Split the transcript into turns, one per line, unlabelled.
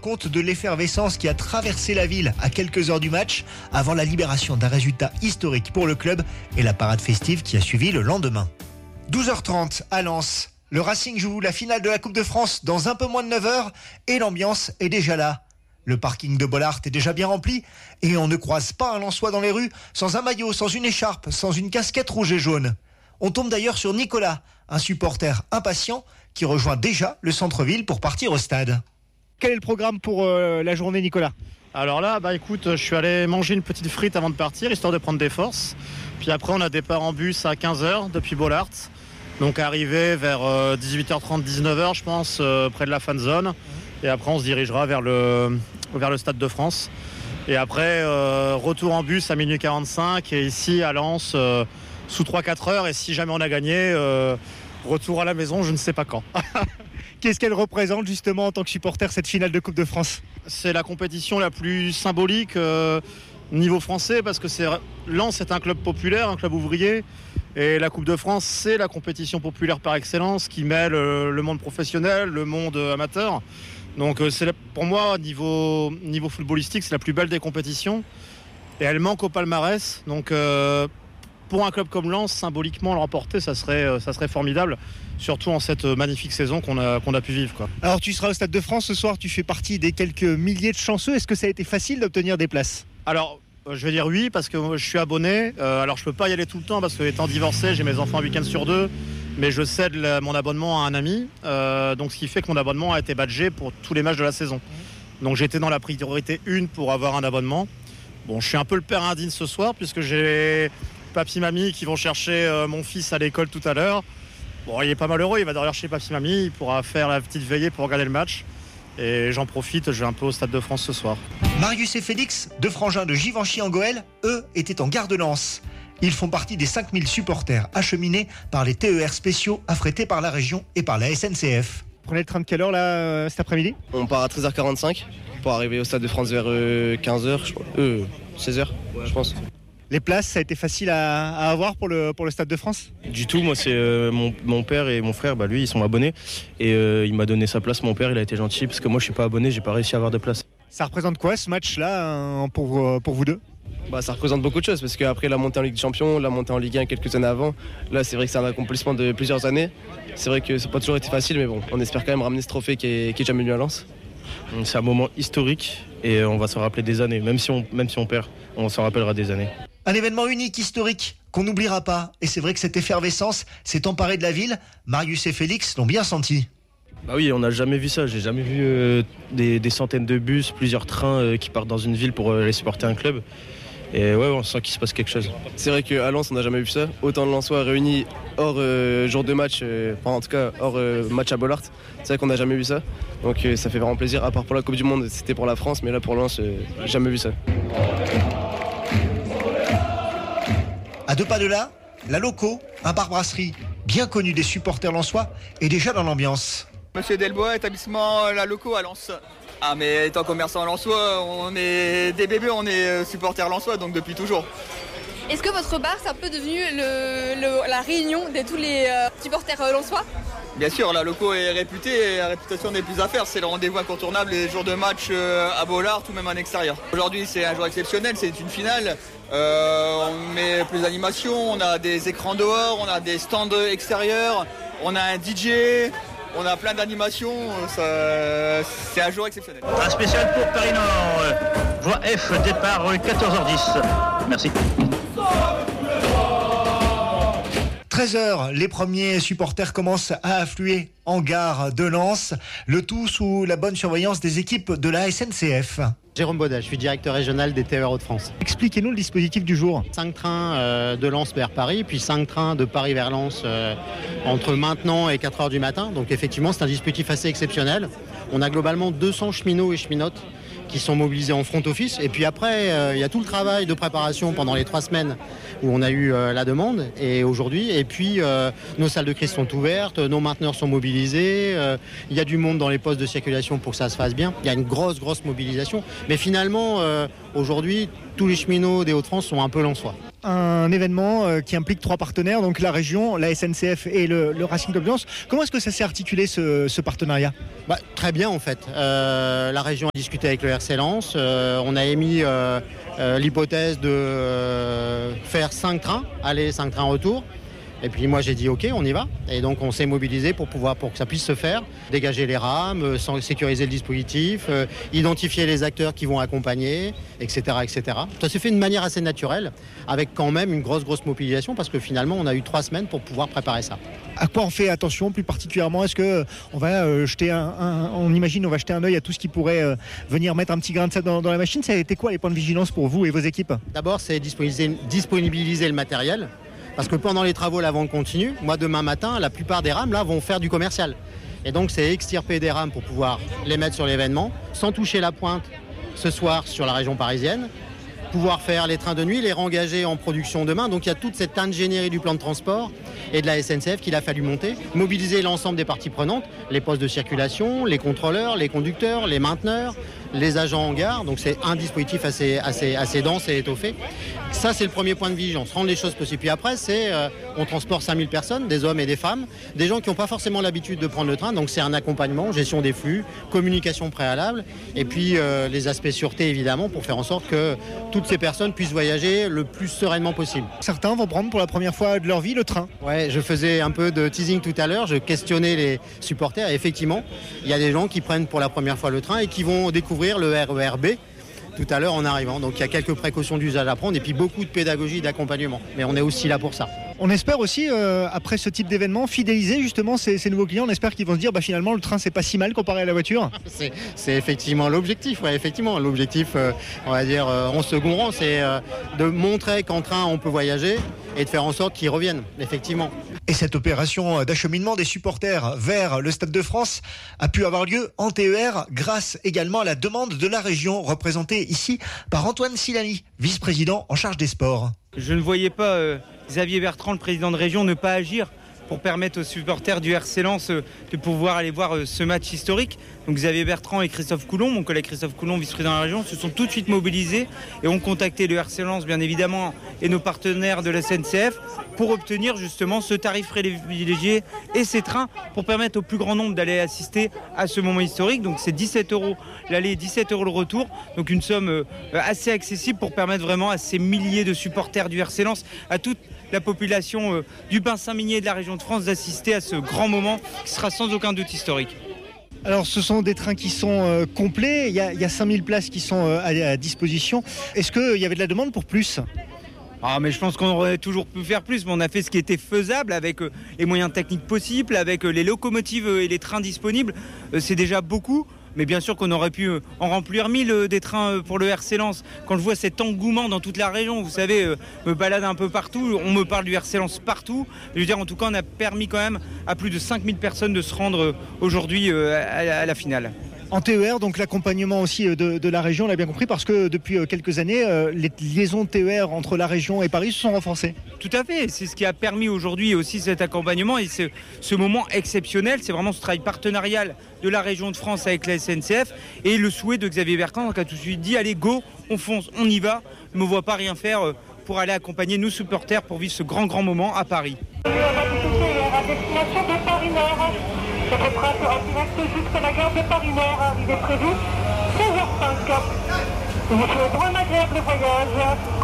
recompte de l'effervescence qui a traversé la ville à quelques heures du match avant la libération d'un résultat historique pour le club et la parade festive qui a suivi le lendemain. 12h30 à Lens. Le Racing joue la finale de la Coupe de France dans un peu moins de 9 heures et l'ambiance est déjà là. Le parking de Bollaert est déjà bien rempli et on ne croise pas un Lensois dans les rues sans un maillot, sans une écharpe, sans une casquette rouge et jaune. On tombe d'ailleurs sur Nicolas, un supporter impatient qui rejoint déjà le centre-ville pour partir au stade. Quel est le programme pour la journée, Nicolas ?
Alors là, écoute, je suis allé manger une petite frite avant de partir, histoire de prendre des forces. Puis après, on a départ en bus à 15h depuis Bollaert. Donc arrivé vers 18h30, 19h, je pense, près de la fan zone. Et après, on se dirigera vers le Stade de France. Et après, retour en bus à minuit 45 et ici à Lens sous 3-4 heures. Et si jamais on a gagné, retour à la maison, je ne sais pas quand.
Qu'est-ce qu'elle représente justement en tant que supporter, cette finale de Coupe de France ?
C'est la compétition la plus symbolique niveau français parce que Lens est un club populaire, un club ouvrier. Et la Coupe de France, c'est la compétition populaire par excellence qui mêle le monde professionnel, le monde amateur. Donc pour moi, niveau footballistique, c'est la plus belle des compétitions. Et elle manque au palmarès. Donc pour un club comme Lens, symboliquement le remporter, ça serait formidable. Surtout en cette magnifique saison qu'on a pu vivre, quoi.
Alors tu seras au Stade de France ce soir, tu fais partie des quelques milliers de chanceux. Est-ce que ça a été facile d'obtenir des places ?
Alors, je vais dire oui, parce que je suis abonné. Alors je peux pas y aller tout le temps parce que étant divorcé, j'ai mes enfants un week-end sur 2. Mais je cède mon abonnement à un ami. Donc ce qui fait que mon abonnement a été badgé pour tous les matchs de la saison. Donc j'étais dans la priorité 1 pour avoir un abonnement. Bon, je suis un peu le père indigne ce soir puisque j'ai papy-mamie qui vont chercher mon fils à l'école tout à l'heure. Bon, il est pas malheureux, il va dormir chez papy-mamie, il pourra faire la petite veillée pour regarder le match. Et j'en profite, je vais un peu au Stade de France ce soir.
Marius et Félix, deux frangins de Givenchy-en-Goël, eux, étaient en gare de Lens. Ils font partie des 5000 supporters acheminés par les TER spéciaux affrétés par la région et par la SNCF. Vous prenez le train de quelle heure là cet après-midi ?
On part à 13h45 pour arriver au Stade de France vers 15h, 16h, je pense.
Les places, ça a été facile à avoir pour le Stade de France ?
Du tout, moi c'est mon père et mon frère, lui ils sont abonnés et il m'a donné sa place, mon père il a été gentil parce que moi je suis pas abonné, j'ai pas réussi à avoir de place.
Ça représente quoi ce match-là pour vous deux ?
Ça représente beaucoup de choses parce qu'après la montée en Ligue des Champions, la montée en Ligue 1 quelques années avant, là c'est vrai que c'est un accomplissement de plusieurs années. C'est vrai que ça n'a pas toujours été facile mais bon, on espère quand même ramener ce trophée qui est jamais venu à Lens.
C'est un moment historique et on va s'en rappeler des années, même si on perd, on s'en rappellera des années.
Un événement unique, historique, qu'on n'oubliera pas. Et c'est vrai que cette effervescence s'est emparée de la ville. Marius et Félix l'ont bien senti.
Oui, on n'a jamais vu ça. J'ai jamais vu des centaines de bus, plusieurs trains qui partent dans une ville pour aller supporter un club. Et ouais, on sent qu'il se passe quelque chose.
C'est vrai qu'à Lens, on n'a jamais vu ça. Autant de Lensois réunis hors jour de match, en tout cas hors match à Bollaert. C'est vrai qu'on n'a jamais vu ça. Donc ça fait vraiment plaisir. À part pour la Coupe du Monde, c'était pour la France. Mais là, pour Lens, jamais vu ça.
À 2 pas de là, la Loco, un bar-brasserie bien connu des supporters lensois, est déjà dans l'ambiance.
Monsieur Delbois, établissement La Loco à Lens. Ah mais étant commerçant lensois, on est des bébés, on est supporters lensois donc depuis toujours.
Est-ce que votre bar c'est un peu devenu la réunion de tous les supporters lensois ?
Bien sûr, La Loco est réputée et la réputation n'est plus à faire. C'est le rendez-vous incontournable les jours de match à Bollaert ou même en extérieur. Aujourd'hui c'est un jour exceptionnel, c'est une finale. On met plus d'animation, on a des écrans dehors, on a des stands extérieurs, on a un DJ, on a plein d'animations, c'est un jour exceptionnel.
Un spécial pour Paris Nord, voie F, départ 14h10. Merci.
13h, les premiers supporters commencent à affluer en gare de Lens, le tout sous la bonne surveillance des équipes de la SNCF.
Jérôme Baudat, je suis directeur régional des TER Hauts-de-France.
Expliquez-nous le dispositif du jour.
5 trains de Lens vers Paris, puis 5 trains de Paris vers Lens entre maintenant et 4h du matin. Donc effectivement, c'est un dispositif assez exceptionnel. On a globalement 200 cheminots et cheminotes qui sont mobilisés en front office. Et puis après, il y a tout le travail de préparation pendant les 3 semaines où on a eu la demande et aujourd'hui. Et puis, nos salles de crise sont ouvertes, nos mainteneurs sont mobilisés. Il y a du monde dans les postes de circulation pour que ça se fasse bien. Il y a une grosse mobilisation. Mais finalement, aujourd'hui, tous les cheminots des Hauts-de-France sont un peu lensois.
un événement qui implique 3 partenaires, donc la région, la SNCF et le Racing Club de Lens. Comment est-ce que ça s'est articulé ce partenariat ?
Très bien en fait. La région a discuté avec le RC Lens. On a émis l'hypothèse de faire 5 trains, aller 5 trains retour. Et puis moi j'ai dit ok, on y va. Et donc on s'est mobilisé pour que ça puisse se faire, dégager les rames, sécuriser le dispositif, identifier les acteurs qui vont accompagner, etc., etc. Ça s'est fait de manière assez naturelle, avec quand même une grosse mobilisation, parce que finalement on a eu 3 semaines pour pouvoir préparer ça.
À quoi on fait attention plus particulièrement ? Est-ce qu'on va jeter on imagine, on va jeter un œil à tout ce qui pourrait venir mettre un petit grain de sable dans la machine ? Ça a été quoi les points de vigilance pour vous et vos équipes ?
D'abord c'est disponibiliser le matériel. Parce que pendant les travaux, la vente continue. Moi, demain matin, la plupart des rames là vont faire du commercial. Et donc, c'est extirper des rames pour pouvoir les mettre sur l'événement, sans toucher la pointe ce soir sur la région parisienne, pouvoir faire les trains de nuit, les rengager en production demain. Donc, il y a toute cette ingénierie du plan de transport et de la SNCF qu'il a fallu monter, mobiliser l'ensemble des parties prenantes, les postes de circulation, les contrôleurs, les conducteurs, les mainteneurs, les agents en gare. Donc, c'est un dispositif assez dense et étoffé. Ça, c'est le premier point de vigilance, rendre les choses possibles. Puis après, on transporte 5000 personnes, des hommes et des femmes, des gens qui n'ont pas forcément l'habitude de prendre le train. Donc c'est un accompagnement, gestion des flux, communication préalable, et puis les aspects sûreté évidemment, pour faire en sorte que toutes ces personnes puissent voyager le plus sereinement possible.
Certains vont prendre pour la première fois de leur vie le train.
Ouais, je faisais un peu de teasing tout à l'heure, je questionnais les supporters, et effectivement, il y a des gens qui prennent pour la première fois le train et qui vont découvrir le RER B tout à l'heure en arrivant. Donc il y a quelques précautions d'usage à prendre et puis beaucoup de pédagogie et d'accompagnement. Mais on est aussi là pour ça.
On espère aussi, après ce type d'événement, fidéliser justement ces nouveaux clients. On espère qu'ils vont se dire finalement le train c'est pas si mal comparé à la voiture.
C'est effectivement l'objectif. Ouais, effectivement, l'objectif, on va dire en second rang, c'est de montrer qu'en train on peut voyager et de faire en sorte qu'ils reviennent, effectivement.
Et cette opération d'acheminement des supporters vers le Stade de France a pu avoir lieu en TER grâce également à la demande de la région, représentée ici par Antoine Silani, vice-président en charge des sports.
Je ne voyais pas Xavier Bertrand, le président de région, ne pas agir pour permettre aux supporters du RC Lens de pouvoir aller voir ce match historique. Donc Xavier Bertrand et Christophe Coulon, mon collègue Christophe Coulon, vice-président de la région, se sont tout de suite mobilisés et ont contacté le RC Lens, bien évidemment, et nos partenaires de la SNCF pour obtenir justement ce tarif privilégié et ces trains pour permettre au plus grand nombre d'aller assister à ce moment historique. Donc c'est 17 € l'aller, 17 € le retour. Donc une somme assez accessible pour permettre vraiment à ces milliers de supporters du RC Lens, à toute la population du Bain-Saint-Minier et de la région de France d'assister à ce grand moment qui sera sans aucun doute historique.
Alors ce sont des trains qui sont complets, il y a 5000 places qui sont à disposition. Est-ce qu'il y avait de la demande pour plus ?
Mais je pense qu'on aurait toujours pu faire plus, mais on a fait ce qui était faisable avec les moyens techniques possibles, avec les locomotives et les trains disponibles. C'est déjà beaucoup. Mais bien sûr qu'on aurait pu en remplir 1000 des trains pour le RC Lens. Quand je vois cet engouement dans toute la région, vous savez, me balade un peu partout, on me parle du RC Lens partout. Je veux dire, en tout cas, on a permis quand même à plus de 5000 personnes de se rendre aujourd'hui à la finale.
En TER, donc l'accompagnement aussi de la région, on l'a bien compris, parce que depuis quelques années, les liaisons TER entre la région et Paris se sont renforcées.
Tout à fait, c'est ce qui a permis aujourd'hui aussi cet accompagnement et ce moment exceptionnel, c'est vraiment ce travail partenarial de la région de France avec la SNCF et le souhait de Xavier Bertrand qui a tout de suite dit allez go, on fonce, on y va, ne me vois pas rien faire pour aller accompagner nos supporters pour vivre ce grand moment à Paris.
On va à destination de Paris-Nord. Cette train sera directe jusqu'à la gare de Paris-Nord. Il est prévu 16h05. Je vous souhaite un agréable voyage.